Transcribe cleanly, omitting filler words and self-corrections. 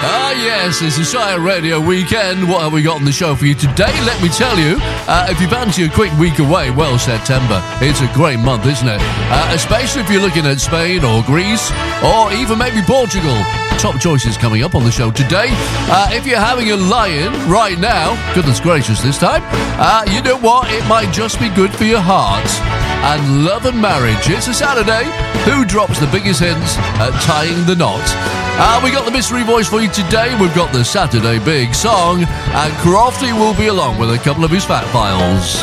Yes, it's a Shire Radio weekend. What have we got on the show for you today? Let me tell you, if you fancy a quick week away, well, September, it's a great month, isn't it? Especially if you're looking at Spain or Greece or even maybe Portugal. Top choices coming up on the show today. If you're having a lie-in right now, goodness gracious this time, you know what? It might just be good for your heart. And love and marriage. It's a Saturday. Who drops the biggest hints at tying the knot? We got the mystery voice for you today. We've got the Saturday Big Song. And Crofty will be along with a couple of his fact files.